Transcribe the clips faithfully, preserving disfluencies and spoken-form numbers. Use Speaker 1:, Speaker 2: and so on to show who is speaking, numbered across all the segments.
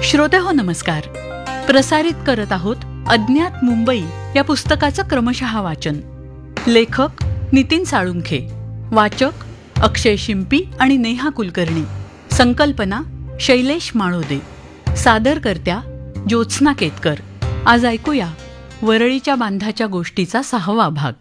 Speaker 1: श्रोतेहो नमस्कार. प्रसारित करत आहोत अज्ञात मुंबई या पुस्तकाचं क्रमशः वाचन. लेखक नितीन साळुंखे, वाचक अक्षय शिंपी आणि नेहा कुलकर्णी, संकल्पना शैलेश माळोदे, सादरकर्त्या ज्योत्स्ना केतकर. आज ऐकूया वरळीच्या बांधाच्या गोष्टीचा सहावा भाग.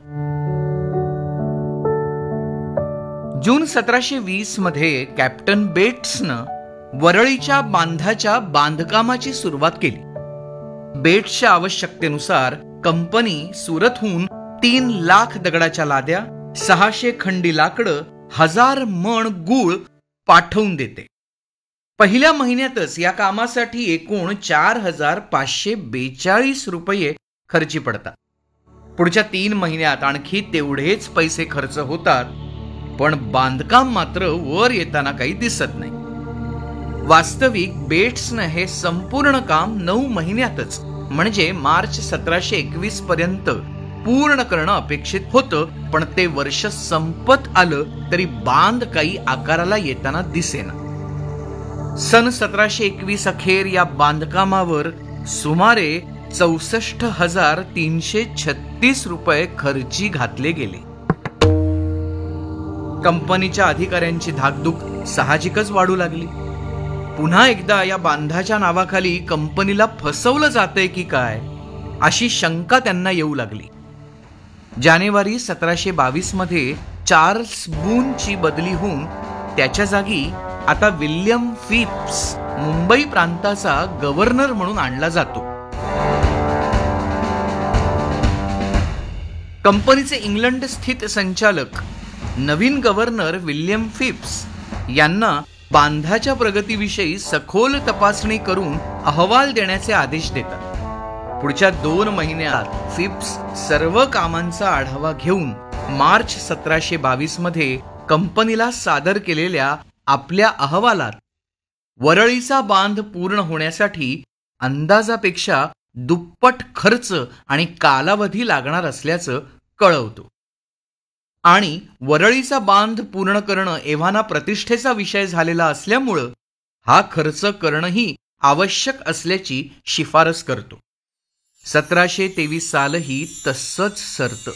Speaker 2: जून सतराशे वीस मध्ये कॅप्टन बेट्सनं वरळीच्या बांधाच्या बांधकामाची सुरुवात केली. बेट्सच्या आवश्यकतेनुसार कंपनी सुरतहून तीन लाख दगडाच्या लाद्या, सहाशे खंडी लाकडं, हजार मण गूळ पाठवून देते. पहिल्या महिन्यातच या कामासाठी एकूण चार हजार पाचशे बेचाळीस रुपये खर्ची पडतात. पुढच्या तीन महिन्यात आणखी तेवढेच पैसे खर्च होतात, पण बांधकाम मात्र वर येताना काही दिसत नाही. वास्तविक बेट्सनं हे संपूर्ण काम नऊ महिन्यातच म्हणजे मार्च सतराशे एकवीस पर्यंत पूर्ण करणं अपेक्षित होतं, पण ते वर्ष संपत आलं तरी बांध काही आकाराला येताना दिसेना. सन सतराशे एकवीस अखेर या बांधकामावर सुमारे चौसष्ट हजार तीनशे छत्तीस रुपये खर्ची घातले गेले. कंपनीच्या अधिकाऱ्यांची धाकधूक साहजिकच वाढू लागली. पुन्हा एकदा या बांधाच्या नावाखाली कंपनीला फसवलं जातंय की काय अशी शंका त्यांना येऊ लागली. जानेवारी सतराशे बावीस मध्ये चार्ल्स बूनची बदली होऊन त्याच्या जागी आता विल्यम फिप्स मुंबई प्रांताचा गव्हर्नर म्हणून आणला जातो. कंपनीचे इंग्लंड स्थित संचालक नवीन गव्हर्नर विल्यम फिप्स यांना बांधाच्या प्रगतीविषयी सखोल तपासणी करून अहवाल देण्याचे आदेश देतात. पुढच्या दोन महिन्यात फिप्स सर्व कामांचा आढावा घेऊन मार्च सतराशे बावीस मध्ये कंपनीला सादर केलेल्या आपल्या अहवालात वरळीचा बांध पूर्ण होण्यासाठी अंदाजापेक्षा दुप्पट खर्च आणि कालावधी लागणार असल्याचं कळवतो. आणि वरळीचा बांध पूर्ण करणं एव्हाना प्रतिष्ठेचा विषय झालेला असल्यामुळं हा खर्च करणंही आवश्यक असल्याची शिफारस करतो. सतराशे तेवीस सालही तसंच सरतं.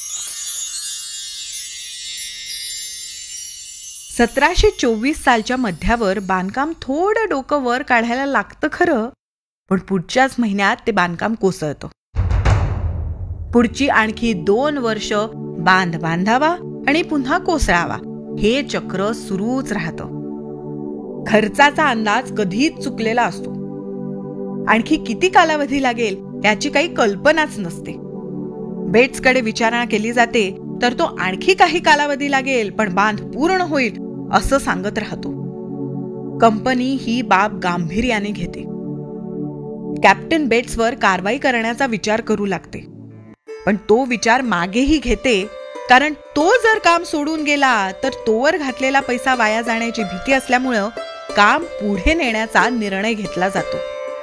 Speaker 3: सतराशे चोवीस सालच्या मध्यावर बांधकाम थोडं डोकं वर काढायला लागतं खरं, पण पुढच्याच महिन्यात ते बांधकाम कोसळतं. पुढची आणखी दोन वर्ष बांध बांधावा आणि पुन्हा कोसळावा हे चक्र सुरूच राहतं. खर्चाचा अंदाज कधीच चुकलेला असतो. आणखी किती कालावधी लागेल याची काही कल्पनाच नसते. बेट्सकडे विचारणा केली जाते तर तो आणखी काही कालावधी लागेल पण बांध पूर्ण होईल असं सांगत राहतो. कंपनी ही बाब गांभीर्याने घेते. कॅप्टन बेट्सवर कारवाई करण्याचा विचार करू लागते, पण तो विचार मागेही घेते, कारण तो जर काम सोडून गेला तर तोवर घातलेला पैसा वाया जाण्याची भीती असल्यामुळं काम पुढे नेण्याचा निर्णय घेतला जातो.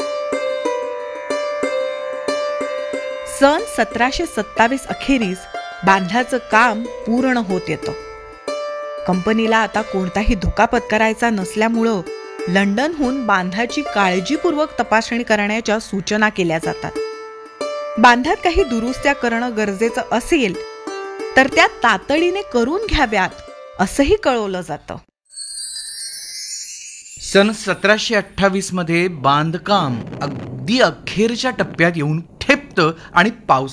Speaker 3: सन सतराशे सत्तावीस अखेरीस बांधाचं काम पूर्ण होत येतं. कंपनीला आता कोणताही धोका पत्करायचा नसल्यामुळं लंडनहून बांधाची काळजीपूर्वक तपासणी करण्याच्या सूचना केल्या जातात. बांधात काही दुरुस्त्या करणं गरजेचं असेल तर त्या तातडीने करून घ्याव्यात असंही कळवलं जातं.
Speaker 2: सन सतराशे अठ्ठावीस मध्ये बांधकाम अगदी अखेरच्या टप्प्यात येऊन ठेपतं आणि पाऊस